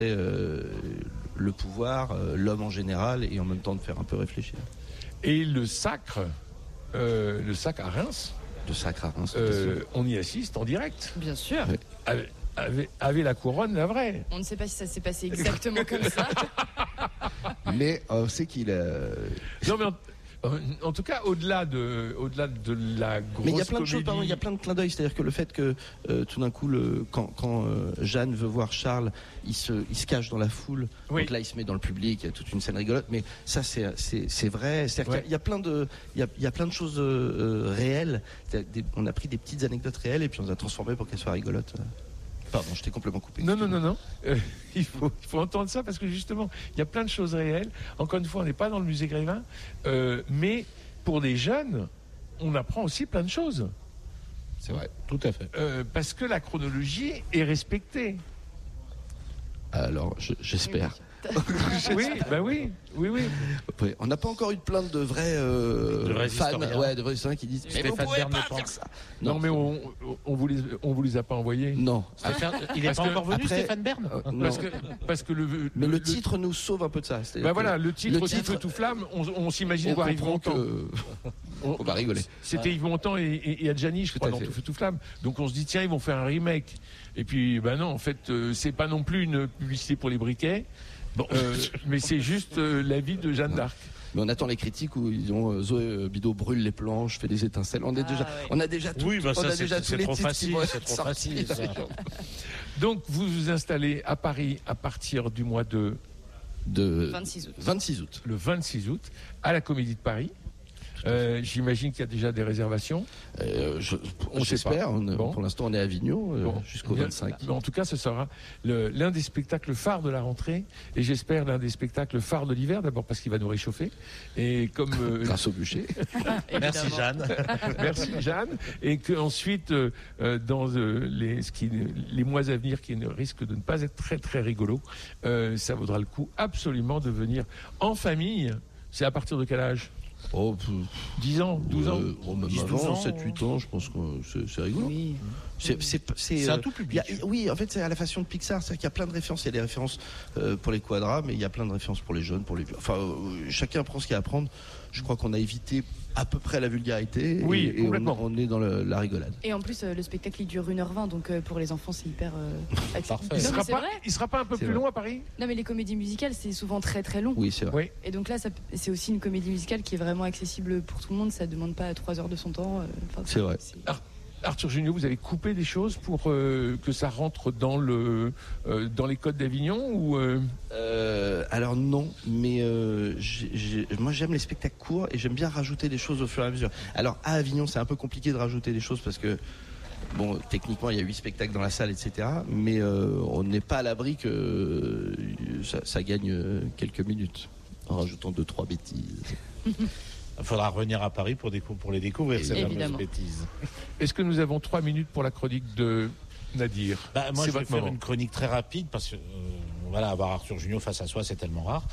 le pouvoir, l'homme en général, et en même temps de faire un peu réfléchir. Et le sacre à Reims, on y assiste en direct. Bien sûr. Ouais. Avec la couronne, la vraie. On ne sait pas si ça s'est passé exactement comme ça. Mais on sait qu'il a... Non, mais en tout cas, au-delà de la grosse mais il y a plein de choses, comédie... pardon, il y a plein de clins d'œil. C'est-à-dire que le fait que tout d'un coup, quand Jeanne veut voir Charles, il se cache dans la foule. Oui. Donc là, il se met dans le public. Il y a toute une scène rigolote. Mais ça, c'est vrai. C'est-à-dire qu'il y a plein de choses réelles. On a pris des petites anecdotes réelles et puis on les a transformées pour qu'elles soient rigolotes. Pardon, je t'ai complètement coupé. Non. Il faut entendre ça parce que justement, il y a plein de choses réelles. Encore une fois, on n'est pas dans le musée Grévin, mais pour des jeunes, on apprend aussi plein de choses. C'est vrai, tout à fait. Parce que la chronologie est respectée. Alors, j'espère. Oui. Ouais, on n'a pas encore eu de plainte de vrais fans, de vrais historiens qui disent mais vous pouvez pas faire ça. Non, mais on vous les a pas envoyés. Non. Il n'est pas encore venu, Stéphane Bern. Parce que le titre nous sauve un peu de ça. Le titre Tout Flamme, on s'imagine voir Yves Montand. On va rigoler. C'était Yves Montand et Adjani, je crois, dans Tout Feu Tout Flamme. Donc on se dit tiens, ils vont faire un remake. Et puis non, en fait, c'est pas non plus une publicité pour les briquets. Bon, mais c'est juste la vie de Jeanne d'Arc. Mais on attend les critiques où ils ont Zoé Bidault brûle les planches, fait des étincelles. On a déjà tout. Oui, on a déjà tous les trop titres facile, c'est trop facile. Ça. Donc vous vous installez à Paris à partir du mois de 26 août. 26 août. Le 26 août à la Comédie de Paris. J'imagine qu'il y a déjà des réservations. J'espère. Pour l'instant, on est à Avignon jusqu'au 25. En tout cas, ce sera l'un des spectacles phares de la rentrée et j'espère l'un des spectacles phares de l'hiver. D'abord parce qu'il va nous réchauffer et comme grâce au bûcher. Merci Jeanne. Merci Jeanne. Et qu'ensuite, dans les mois à venir, qui risquent de ne pas être très très rigolos, ça vaudra le coup absolument de venir en famille. C'est à partir de quel âge? 10 ans, 12 ans, même 10, avant, 12 ans, 7, 8 ans, je pense que c'est rigolo. Oui. C'est un tout public. Oui, en fait, c'est à la façon de Pixar, c'est-à-dire qu'il y a plein de références. Il y a des références pour les quadras, mais il y a plein de références pour les jeunes, pour les vieux. Enfin, chacun prend ce qu'il y a à prendre. Je crois qu'on a évité à peu près la vulgarité. Oui, et complètement. on est dans la rigolade. Et en plus, le spectacle il dure 1h20, donc pour les enfants, c'est hyper Parfait. Il sera pas un peu plus long à Paris? Non, mais les comédies musicales, c'est souvent très très long. Oui, c'est vrai. Oui. Et donc là, c'est aussi une comédie musicale qui est vraiment accessible pour tout le monde. Ça demande pas 3 heures de son temps. C'est vrai. Arthur Junio, vous avez coupé des choses pour que ça rentre dans les codes d'Avignon ou Alors non, mais moi j'aime les spectacles courts et j'aime bien rajouter des choses au fur et à mesure. Alors à Avignon, c'est un peu compliqué de rajouter des choses parce que bon, techniquement il y a 8 spectacles dans la salle, etc. Mais on n'est pas à l'abri que ça gagne quelques minutes en rajoutant 2-3 bêtises. Il faudra revenir à Paris pour les découvrir, ces fameuses Évidemment. bêtises. est-ce que nous avons 3 minutes pour la chronique de Nadir? Moi, je vais faire moment. une chronique très rapide parce que avoir Arthur Junio face à soi, c'est tellement rare.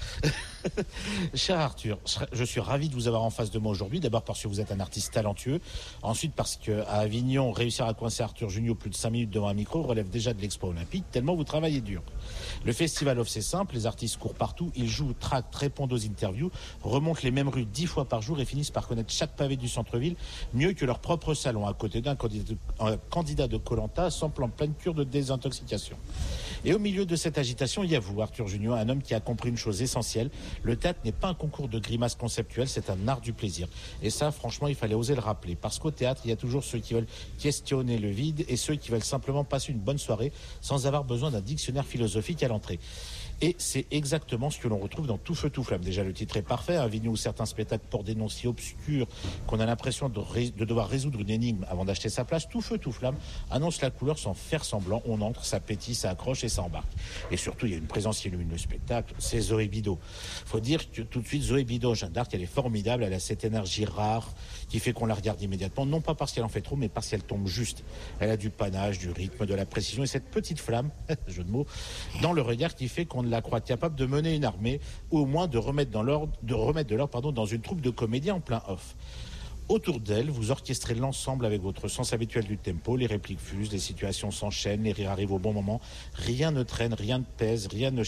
Cher Arthur, je suis ravi de vous avoir en face de moi aujourd'hui. D'abord parce que vous êtes un artiste talentueux. Ensuite parce qu'à Avignon, réussir à coincer Arthur Junio plus de 5 minutes devant un micro relève déjà de l'exploit olympique, tellement vous travaillez dur. Le Festival Off, c'est simple. Les artistes courent partout. Ils jouent, tractent, répondent aux interviews, remontent les mêmes rues 10 fois par jour et finissent par connaître chaque pavé du centre-ville mieux que leur propre salon, à côté d'un candidat de Koh-Lanta semble en pleine cure de désintoxication. Et au milieu de cette agitation, il y a vous, Arthur Junio, un homme qui a compris une chose essentielle. Le théâtre n'est pas un concours de grimaces conceptuelles, c'est un art du plaisir. Et ça, franchement, il fallait oser le rappeler. Parce qu'au théâtre, il y a toujours ceux qui veulent questionner le vide et ceux qui veulent simplement passer une bonne soirée sans avoir besoin d'un dictionnaire philosophique à l'entrée. Et c'est exactement ce que l'on retrouve dans Tout Feu Tout Flamme. Déjà, le titre est parfait. Avignon où certains spectacles portent des noms si obscurs qu'on a l'impression de devoir résoudre une énigme avant d'acheter sa place. Tout Feu Tout Flamme annonce la couleur sans faire semblant. On entre, ça pétille, ça accroche et ça embarque. Et surtout, il y a une présence qui illumine le spectacle. C'est Zoé Bidault. Faut dire que tout de suite, Zoé Bidault, Jeanne d'Arc, elle est formidable. Elle a cette énergie rare qui fait qu'on la regarde immédiatement. Non pas parce qu'elle en fait trop, mais parce qu'elle tombe juste. Elle a du panache, du rythme, de la précision et cette petite flamme, jeu de mots, dans le regard qui fait qu'on la croit capable de mener une armée ou au moins de remettre de l'ordre dans une troupe de comédiens en plein off. Autour d'elle, vous orchestrez l'ensemble avec votre sens habituel du tempo, les répliques fusent, les situations s'enchaînent, les rires arrivent au bon moment, rien ne traîne, rien ne pèse, rien ne